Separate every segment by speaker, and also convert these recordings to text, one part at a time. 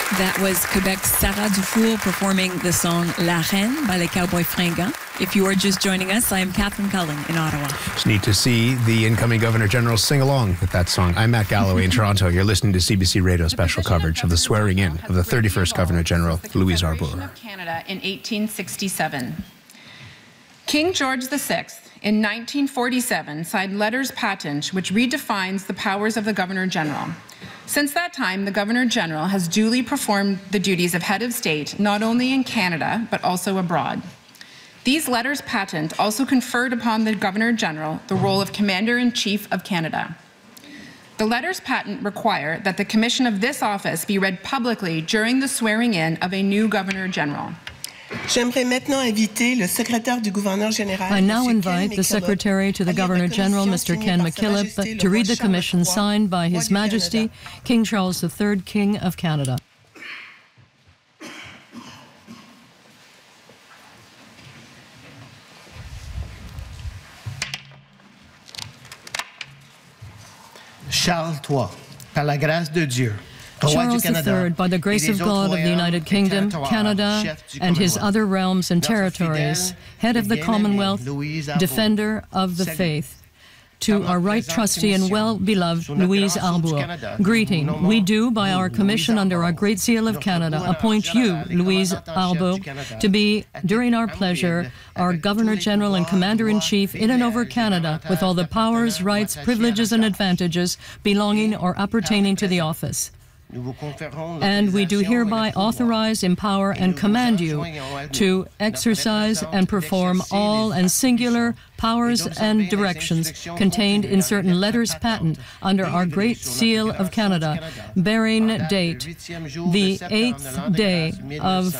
Speaker 1: That was Quebec's Sarah Dufour performing the song La Reine by Les Cowboys Fringants. If you are just joining us, I am Catherine Cullen in Ottawa.
Speaker 2: It's neat to see the incoming Governor General sing along with that song. I'm Matt Galloway in Toronto. You're listening to CBC Radio special coverage of the swearing in of the 31st Governor General, Louise Arbour.
Speaker 3: Of Canada in 1867. King George VI in 1947 signed letters patent which redefines the powers of the Governor General. Since that time, the Governor General has duly performed the duties of head of state, not only in Canada, but also abroad. These letters patent also conferred upon the Governor General the role of Commander-in-Chief of Canada. The letters patent require that the commission of this office be read publicly during the swearing-in of a new Governor General.
Speaker 4: I now invite
Speaker 5: the Secretary to the Governor General, Mr. Ken McKillop, to read the commission signed by His Majesty King Charles III, King of Canada.
Speaker 6: Charles III, par la grâce de Dieu.
Speaker 5: Charles III, by the grace of God of the United Kingdom, Canada, and his other realms and territories, head of the Commonwealth, defender of the faith, to our right trustee and well-beloved Louise Arbour, greeting. We do, by our commission under our Great Seal of Canada, appoint you, Louise Arbour, to be, during our pleasure, our Governor-General and Commander-in-Chief in and over Canada, with all the powers, rights, privileges, and advantages belonging or appertaining to the office. And we do hereby authorize, empower, and command you to exercise and perform all and singular powers and directions contained in certain letters patent under our Great Seal of Canada, bearing date the 8th day of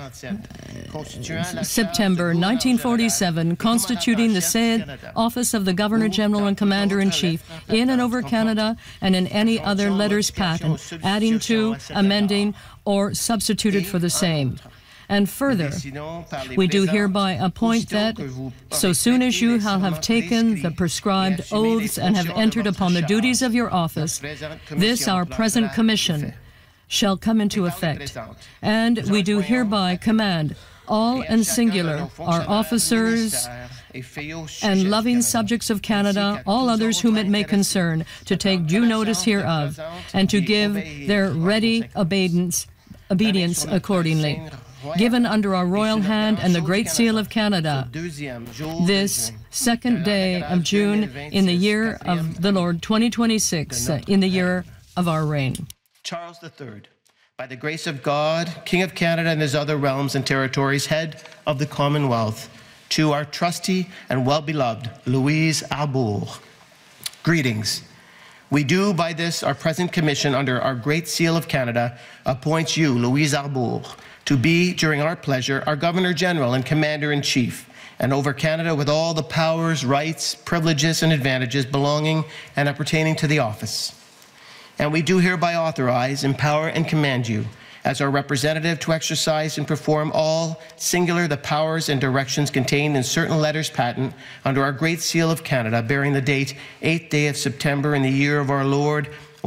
Speaker 5: September 1947, constituting the said office of the Governor-General and Commander-in-Chief in and over Canada and in any other letters patent, adding to, amending, or substituted for the same. And further, we do hereby appoint that, so soon as you shall have taken the prescribed oaths and have entered upon the duties of your office, this our present commission shall come into effect. And we do hereby command all and singular, our officers and loving subjects of Canada, all others whom it may concern, to take due notice hereof, and to give their ready obedience accordingly. Given under our royal hand and the Great Seal of Canada, this 2nd day of June in the year of the Lord 2026, in the year of our reign.
Speaker 6: Charles III, by the grace of God, King of Canada and his other realms and territories, head of the Commonwealth, to our trusty and well-beloved Louise Arbour, greetings. We do, by this our present commission under our Great Seal of Canada, appoint you, Louise Arbour, to be, during our pleasure, our Governor-General and Commander-in-Chief, and over Canada with all the powers, rights, privileges, and advantages belonging and appertaining to the office. And we do hereby authorize, empower, and command you, as our representative, to exercise and perform all, singular, the powers and directions contained in certain letters patent under our Great Seal of Canada, bearing the date 8th day of September in the year of our Lord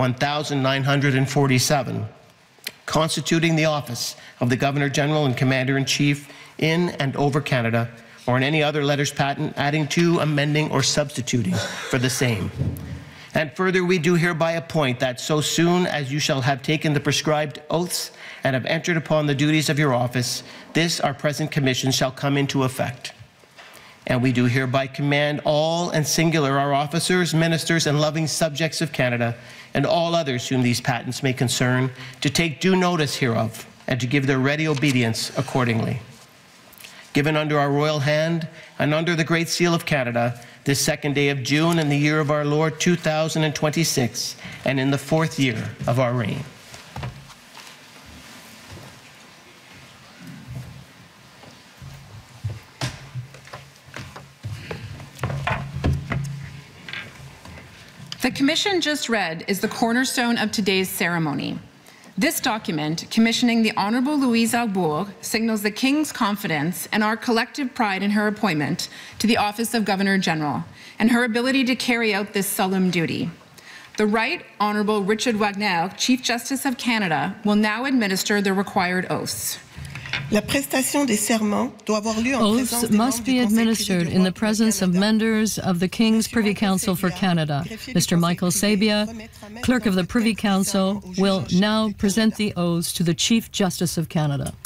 Speaker 6: 1947, constituting the office of the Governor-General and Commander-in-Chief in and over Canada, or in any other letters patent, adding to, amending, or substituting for the same. And further, we do hereby appoint that so soon as you shall have taken the prescribed oaths and have entered upon the duties of your office, this our present commission shall come into effect. And we do hereby command all and singular our officers, ministers, and loving subjects of Canada, and all others whom these patents may concern, to take due notice hereof, and to give their ready obedience accordingly. Given under our royal hand, and under the Great Seal of Canada, this 2nd day of June in the year of our Lord 2026, and in the 4th year of our reign.
Speaker 3: The commission just read is the cornerstone of today's ceremony. This document, commissioning the Honourable Louise Arbour, signals the King's confidence and our collective pride in her appointment to the office of Governor-General and her ability to carry out this solemn duty. The Right Honourable Richard Wagner, Chief Justice of Canada, will now administer the required oaths.
Speaker 4: La prestation des serments doit avoir lieu en présence
Speaker 5: Oaths
Speaker 4: des
Speaker 5: must
Speaker 4: membres
Speaker 5: be
Speaker 4: du Conseil
Speaker 5: administered
Speaker 4: privé
Speaker 5: in
Speaker 4: du
Speaker 5: the
Speaker 4: roi pour le
Speaker 5: presence of
Speaker 4: Canada.
Speaker 5: members of the King's Privy Council for Canada. Mr. Michael Sabia, Clerk of the Privy Council, will now present the oaths to the Chief Justice of Canada.